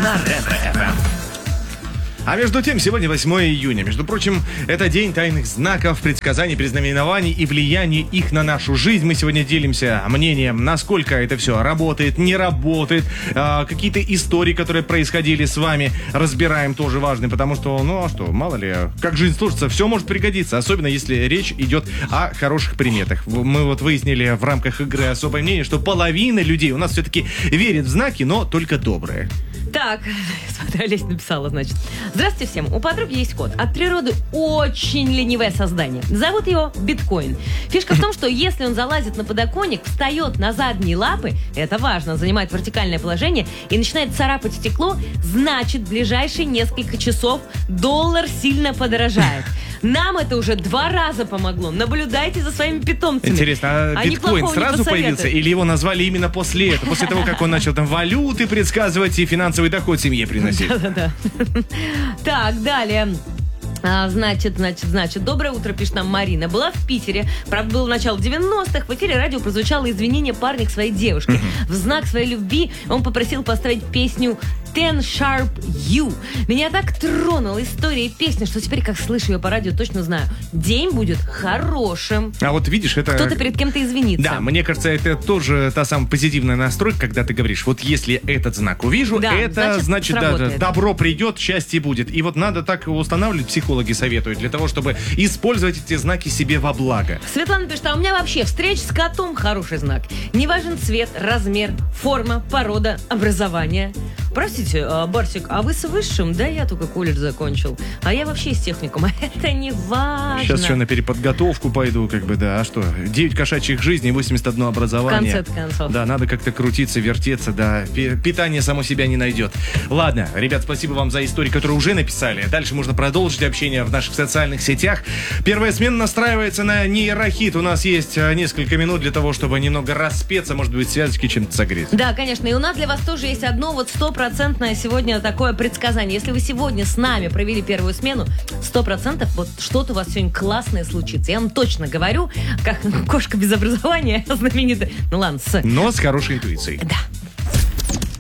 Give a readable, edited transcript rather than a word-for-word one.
на Ретро-ФМ. А между тем, сегодня 8 июня. Между прочим, это день тайных знаков, предсказаний, предзнаменований и влияния их на нашу жизнь. Мы сегодня делимся мнением, насколько это все работает, не работает. Какие-то истории, которые происходили с вами, разбираем, тоже важны. Потому что, мало ли, как жизнь сложится, все может пригодиться. Особенно, если речь идет о хороших приметах. Мы вот выяснили в рамках игры «Особое мнение», что половина людей у нас все-таки верит в знаки, но только добрые. Так, смотри, Олеся написала, значит. Здравствуйте всем. У подруги есть кот. От природы очень ленивое создание. Зовут его Биткоин. Фишка в том, что если он залазит на подоконник, встает на задние лапы, это важно, занимает вертикальное положение и начинает царапать стекло, значит, в ближайшие несколько часов доллар сильно подорожает. Нам это уже 2 раза помогло. Наблюдайте за своими питомцами. Интересно, а биткоин сразу появился или его назвали именно после этого? После того, как он начал там валюты предсказывать и финансовый доход семье приносить? Да-да-да. Так, далее. Значит, доброе утро, пишет нам Марина. Была в Питере, правда, было начало 90-х. В эфире радио прозвучало извинение парня к своей девушке. В знак своей любви он попросил поставить песню Ten Sharp You. Меня так тронула история и песня, что теперь, как слышу ее по радио, точно знаю. День будет хорошим. А вот видишь, это... Кто-то перед кем-то извинится. Да, мне кажется, это тоже та самая позитивная настройка, когда ты говоришь, вот если этот знак увижу, да, это значит добро придет, счастье будет. И вот надо так устанавливать, психологи советуют, для того, чтобы использовать эти знаки себе во благо. Светлана пишет, а у меня вообще встреча с котом хороший знак. Не важен цвет, размер, форма, порода, образование. Простите, Барсик, а вы с высшим? Да, я только колледж закончил. А я вообще с техникум. Это не важно. Сейчас еще на переподготовку пойду, а что? 9 кошачьих жизней, 81 образование. В конце концов. Да, надо как-то крутиться, вертеться, да. Питание само себя не найдет. Ладно, ребят, спасибо вам за истории, которые уже написали. Дальше можно продолжить общение в наших социальных сетях. Первая смена настраивается на нейрохит. У нас есть несколько минут для того, чтобы немного распеться, может быть, связочки чем-то согреть. Да, конечно. И у нас для вас тоже есть одно 100% сегодня такое предсказание. Если вы сегодня с нами провели первую смену, 100% вот что-то у вас сегодня классное случится. Я вам точно говорю, как кошка без образования знаменитая. Ну ладно, но с хорошей интуицией. Да.